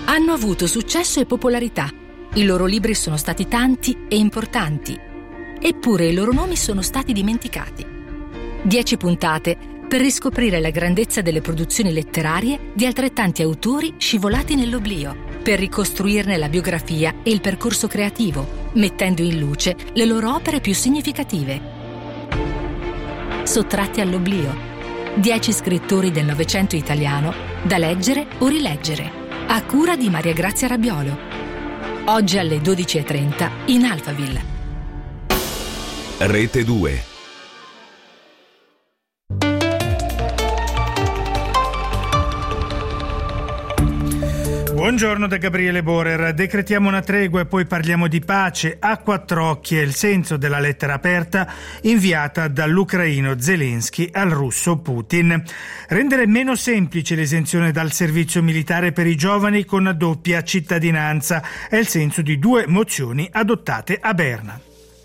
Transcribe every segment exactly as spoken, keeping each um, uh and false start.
Hanno avuto successo e popolarità. I loro libri sono stati tanti e importanti. Eppure i loro nomi sono stati dimenticati. Dieci puntate per riscoprire la grandezza delle produzioni letterarie di altrettanti autori scivolati nell'oblio, per ricostruirne la biografia e il percorso creativo, mettendo in luce le loro opere più significative. Sottratti all'oblio. Dieci scrittori del Novecento italiano da leggere o rileggere, a cura di Maria Grazia Rabiolo. Oggi alle dodici e trenta in Alphaville. Rete due. Buongiorno da Gabriele Borer. Decretiamo una tregua e poi parliamo di pace. A quattro occhi è il senso della lettera aperta inviata dall'ucraino Zelensky al russo Putin. Rendere meno semplice l'esenzione dal servizio militare per i giovani con doppia cittadinanza è il senso di due mozioni adottate a Berna.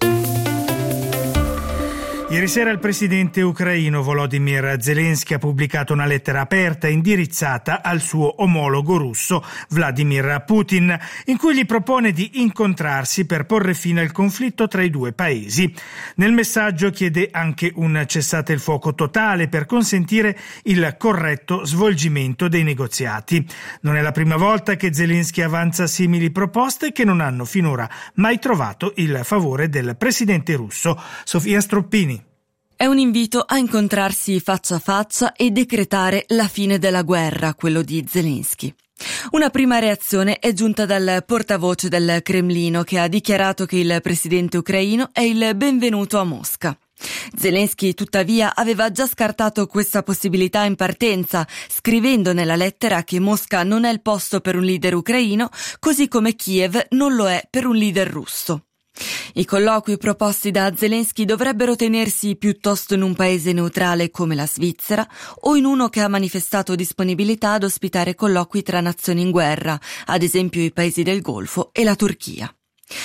Ieri sera il presidente ucraino Volodymyr Zelensky ha pubblicato una lettera aperta indirizzata al suo omologo russo Vladimir Putin, in cui gli propone di incontrarsi per porre fine al conflitto tra i due paesi. Nel messaggio chiede anche un cessate il fuoco totale per consentire il corretto svolgimento dei negoziati. Non è la prima volta che Zelensky avanza simili proposte che non hanno finora mai trovato il favore del presidente russo. Sofia Stroppini. È un invito a incontrarsi faccia a faccia e decretare la fine della guerra, quello di Zelensky. Una prima reazione è giunta dal portavoce del Cremlino, che ha dichiarato che il presidente ucraino è il benvenuto a Mosca. Zelensky, tuttavia, aveva già scartato questa possibilità in partenza, scrivendo nella lettera che Mosca non è il posto per un leader ucraino, così come Kiev non lo è per un leader russo. I colloqui proposti da Zelensky dovrebbero tenersi piuttosto in un paese neutrale come la Svizzera o in uno che ha manifestato disponibilità ad ospitare colloqui tra nazioni in guerra, ad esempio i paesi del Golfo e la Turchia.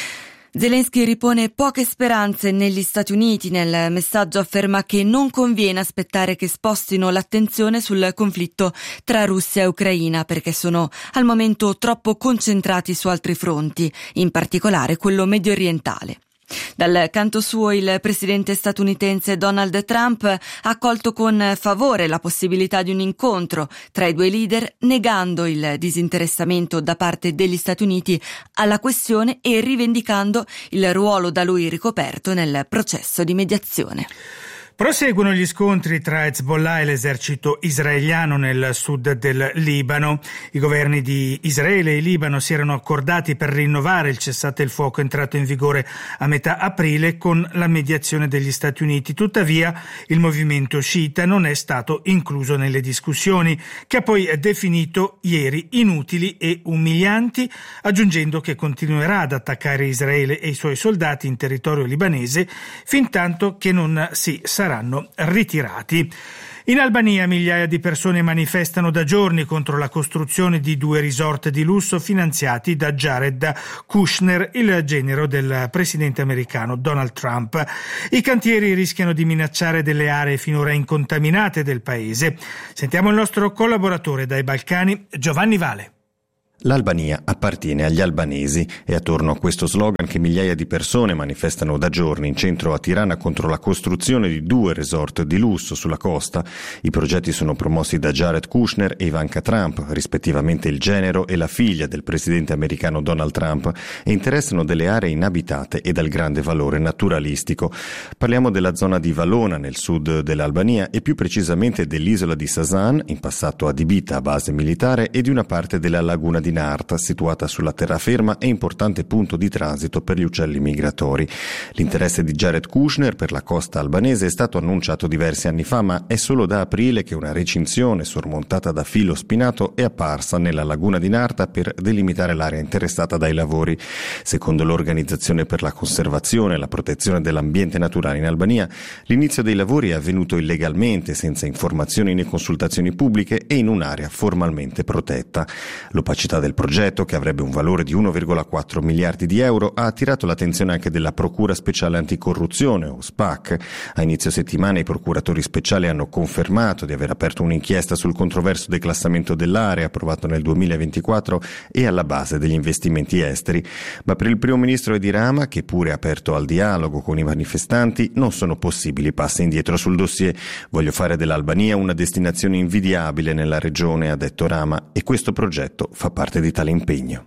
Zelensky ripone poche speranze negli Stati Uniti. Nel messaggio afferma che non conviene aspettare che spostino l'attenzione sul conflitto tra Russia e Ucraina, perché sono al momento troppo concentrati su altri fronti, in particolare quello mediorientale. Dal canto suo il presidente statunitense Donald Trump ha accolto con favore la possibilità di un incontro tra i due leader, negando il disinteressamento da parte degli Stati Uniti alla questione e rivendicando il ruolo da lui ricoperto nel processo di mediazione. Proseguono gli scontri tra Hezbollah e l'esercito israeliano nel sud del Libano. I governi di Israele e Libano si erano accordati per rinnovare il cessate il fuoco entrato in vigore a metà aprile con la mediazione degli Stati Uniti. Tuttavia, il movimento sciita non è stato incluso nelle discussioni, che ha poi definito ieri inutili e umilianti, aggiungendo che continuerà ad attaccare Israele e i suoi soldati in territorio libanese fintanto che non si saranno ritirati. In Albania migliaia di persone manifestano da giorni contro la costruzione di due resort di lusso finanziati da Jared Kushner, il genero del presidente americano Donald Trump. I cantieri rischiano di minacciare delle aree finora incontaminate del paese. Sentiamo il nostro collaboratore dai Balcani, Giovanni Vale. L'Albania appartiene agli albanesi. È attorno a questo slogan che migliaia di persone manifestano da giorni in centro a Tirana contro la costruzione di due resort di lusso sulla costa. I progetti sono promossi da Jared Kushner e Ivanka Trump, rispettivamente il genero e la figlia del presidente americano Donald Trump, e interessano delle aree inabitate e dal grande valore naturalistico. Parliamo della zona di Valona nel sud dell'Albania e più precisamente dell'isola di Sasan, in passato adibita a base militare, e di una parte della laguna di di Narta, situata sulla terraferma e importante punto di transito per gli uccelli migratori. L'interesse di Jared Kushner per la costa albanese è stato annunciato diversi anni fa, ma è solo da aprile che una recinzione sormontata da filo spinato è apparsa nella laguna di Narta per delimitare l'area interessata dai lavori. Secondo l'Organizzazione per la conservazione e la protezione dell'ambiente naturale in Albania, l'inizio dei lavori è avvenuto illegalmente, senza informazioni né consultazioni pubbliche e in un'area formalmente protetta. L'opacità l'entità del progetto, che avrebbe un valore di uno virgola quattro miliardi di euro, ha attirato l'attenzione anche della Procura Speciale Anticorruzione, o S P A C. A inizio settimana i procuratori speciali hanno confermato di aver aperto un'inchiesta sul controverso declassamento dell'area approvato nel duemilaventiquattro e alla base degli investimenti esteri. Ma per il primo ministro Edi Rama, che pure è aperto al dialogo con i manifestanti, non sono possibili passi indietro sul dossier. Voglio fare dell'Albania una destinazione invidiabile nella regione, ha detto Rama, e questo progetto fa parte di tale impegno.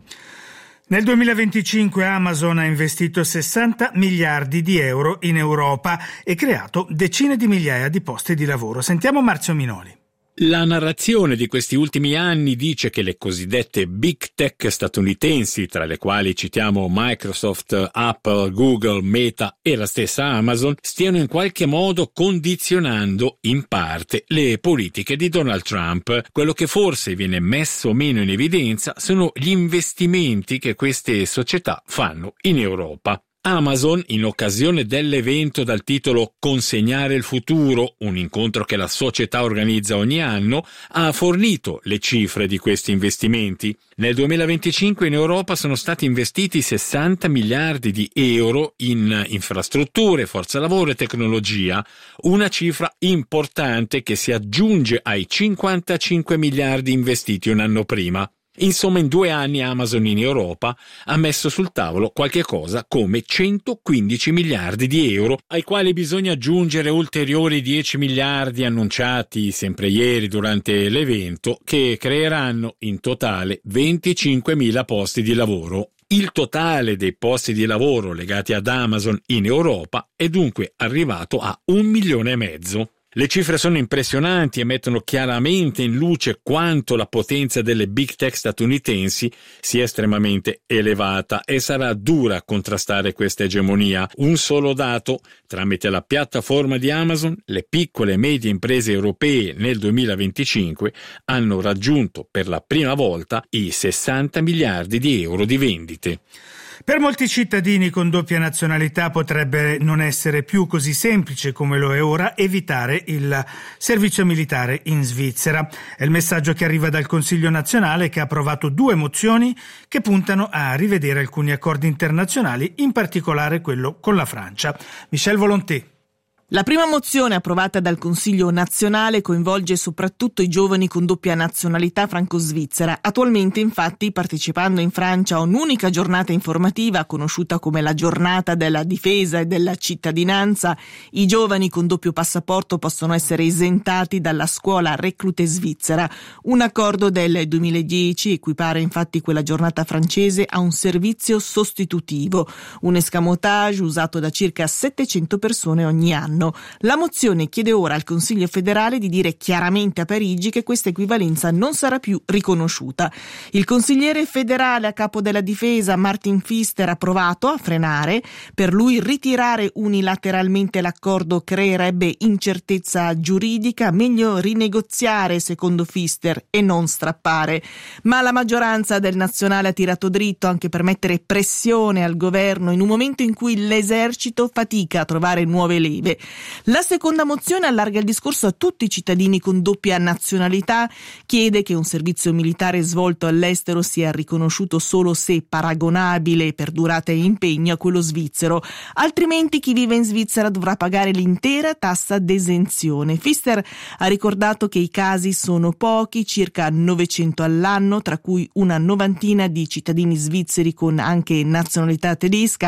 Nel duemilaventicinque Amazon ha investito sessanta miliardi di euro in Europa e creato decine di migliaia di posti di lavoro. Sentiamo Marzio Minoli. La narrazione di questi ultimi anni dice che le cosiddette big tech statunitensi, tra le quali citiamo Microsoft, Apple, Google, Meta e la stessa Amazon, stiano in qualche modo condizionando in parte le politiche di Donald Trump. Quello che forse viene messo meno in evidenza sono gli investimenti che queste società fanno in Europa. Amazon, in occasione dell'evento dal titolo Consegnare il futuro, un incontro che la società organizza ogni anno, ha fornito le cifre di questi investimenti. Nel duemilaventicinque in Europa sono stati investiti sessanta miliardi di euro in infrastrutture, forza lavoro e tecnologia, una cifra importante che si aggiunge ai cinquantacinque miliardi investiti un anno prima. Insomma, in due anni Amazon in Europa ha messo sul tavolo qualche cosa come centoquindici miliardi di euro, ai quali bisogna aggiungere ulteriori dieci miliardi annunciati sempre ieri durante l'evento, che creeranno in totale venticinquemila posti di lavoro. Il totale dei posti di lavoro legati ad Amazon in Europa è dunque arrivato a un milione e mezzo. Le cifre sono impressionanti e mettono chiaramente in luce quanto la potenza delle big tech statunitensi sia estremamente elevata e sarà dura contrastare questa egemonia. Un solo dato: tramite la piattaforma di Amazon, le piccole e medie imprese europee nel duemilaventicinque hanno raggiunto per la prima volta i sessanta miliardi di euro di vendite. Per molti cittadini con doppia nazionalità potrebbe non essere più così semplice come lo è ora evitare il servizio militare in Svizzera. È il messaggio che arriva dal Consiglio nazionale, che ha approvato due mozioni che puntano a rivedere alcuni accordi internazionali, in particolare quello con la Francia. Michel Volonté. La prima mozione approvata dal Consiglio nazionale coinvolge soprattutto i giovani con doppia nazionalità franco-svizzera. Attualmente, infatti, partecipando in Francia a un'unica giornata informativa conosciuta come la giornata della difesa e della cittadinanza, i giovani con doppio passaporto possono essere esentati dalla scuola reclute svizzera. Un accordo del duemiladieci equipara infatti quella giornata francese a un servizio sostitutivo, un escamotage usato da circa settecento persone ogni anno. La mozione chiede ora al Consiglio federale di dire chiaramente a Parigi che questa equivalenza non sarà più riconosciuta. Il consigliere federale a capo della difesa Martin Pfister ha provato a frenare. Per lui ritirare unilateralmente l'accordo creerebbe incertezza giuridica, meglio rinegoziare secondo Pfister e non strappare. Ma la maggioranza del nazionale ha tirato dritto anche per mettere pressione al governo in un momento in cui l'esercito fatica a trovare nuove leve. La seconda mozione allarga il discorso a tutti i cittadini con doppia nazionalità, chiede che un servizio militare svolto all'estero sia riconosciuto solo se paragonabile per durata e impegno a quello svizzero, altrimenti chi vive in Svizzera dovrà pagare l'intera tassa d'esenzione. Pfister ha ricordato che i casi sono pochi, circa novecento all'anno, tra cui una novantina di cittadini svizzeri con anche nazionalità tedesca,